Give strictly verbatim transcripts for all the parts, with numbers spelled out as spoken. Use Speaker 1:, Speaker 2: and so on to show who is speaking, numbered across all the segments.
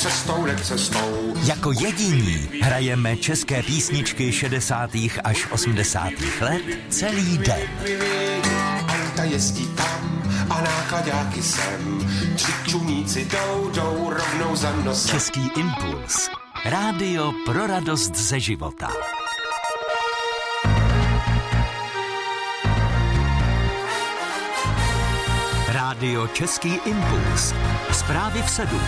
Speaker 1: cestou, necestou.
Speaker 2: Jako jediní hrajeme české písničky šedesátých až osmdesátých let celý den.
Speaker 1: Auta jezdí tam a nákladáky sem. Tři čumíci jdou, jdou rovnou za nosem.
Speaker 2: Český impuls. Rádio pro radost ze života. Rádio Český impuls. Zprávy v sedm.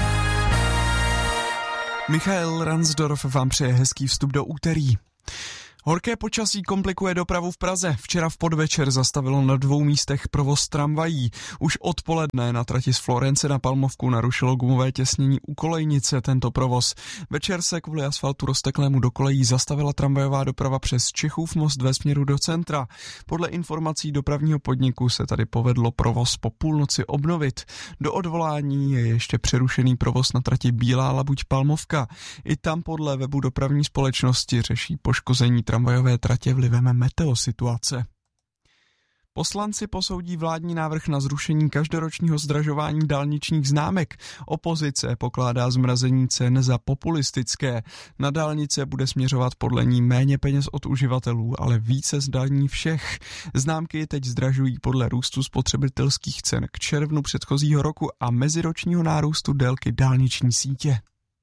Speaker 3: Michael Ransdorf vám přeje hezký vstup do úterý. Horké počasí komplikuje dopravu v Praze. Včera v podvečer zastavilo na dvou místech provoz tramvají. Už odpoledne na trati z Florence na Palmovku narušilo gumové těsnění u kolejnice tento provoz. Večer se kvůli asfaltu rozteklému do kolejí zastavila tramvajová doprava přes Čechův most ve směru do centra. Podle informací dopravního podniku se tady povedlo provoz po půlnoci obnovit. Do odvolání je ještě přerušený provoz na trati Bílá Labuť Palmovka. I tam podle webu dopravní společnosti řeší poškození tramvajové tratě vlivem meteosituace. Poslanci posoudí vládní návrh na zrušení každoročního zdražování dálničních známek. Opozice pokládá zmrazení cen za populistické. Na dálnice bude směřovat podle ní méně peněz od uživatelů, ale více zdaní všech. Známky teď zdražují podle růstu spotřebitelských cen k červnu předchozího roku a meziročního nárůstu délky dálniční sítě.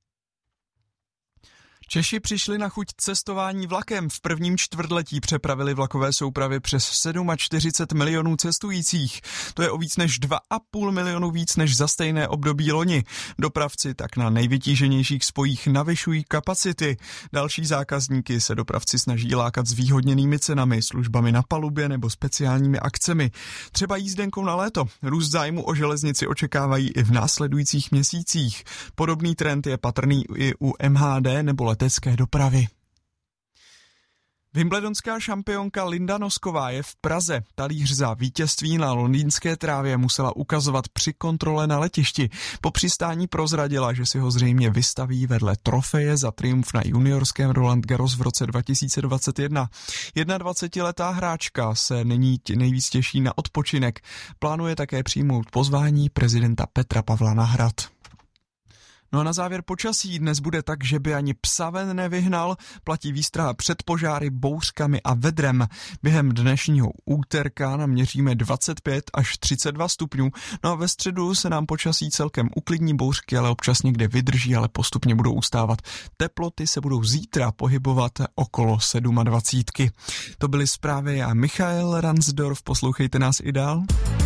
Speaker 3: Češi přišli na chuť cestování vlakem. V prvním čtvrtletí přepravili vlakové soupravy přes čtyřicet sedm milionů cestujících. To je o víc než dva a půl milionu víc než za stejné období loni. Dopravci tak na nejvytíženějších spojích navyšují kapacity. Další zákazníky se dopravci snaží lákat s výhodněnými cenami, službami na palubě nebo speciálními akcemi. Třeba jízdenkou na léto. Růst zájmu o železnici očekávají i v následujících měsících. Podobný trend je patrný i u M H D nebo letecké dopravy. Wimbledonská šampionka Linda Nosková je v Praze. Talíř za vítězství na londýnské trávě musela ukazovat při kontrole na letišti. Po přistání prozradila, že si ho zřejmě vystaví vedle trofeje za triumf na juniorském Roland Garros v roce dva tisíce dvacet jedna. dvacetijednoletá hráčka se nyní nejvíc těší na odpočinek. Plánuje také přijmout pozvání prezidenta Petra Pavla na hrad. No a na závěr počasí dnes bude tak, že by ani psa ven nevyhnal, platí výstraha před požáry, bouřkami a vedrem. Během dnešního úterka naměříme dvacet pět až třicet dva stupňů, no a ve středu se nám počasí celkem uklidní, bouřky ale občas někde vydrží, ale postupně budou ustávat. Teploty se budou zítra pohybovat okolo dvacet sedm. To byly zprávy a Michael Ransdorf, poslouchejte nás i dál.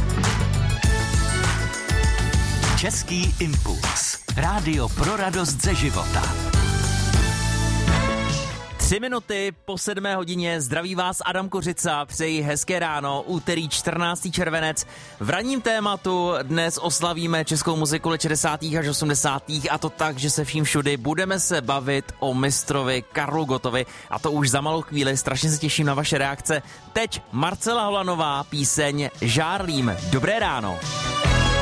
Speaker 2: Český impuls. Rádio pro radost ze života. Tři minuty po sedmé hodině zdraví vás Adam Kořica, přeji hezké ráno, úterý čtrnáctého červenec. V ranním tématu dnes oslavíme českou muziku let šedesátých až osmdesátých a to tak, že se vším všudy budeme se bavit o mistrovi Karlu Gottovi a to už za malou chvíli, strašně se těším na vaše reakce. Teď Marcela Holanová, píseň Žárlím. Dobré ráno.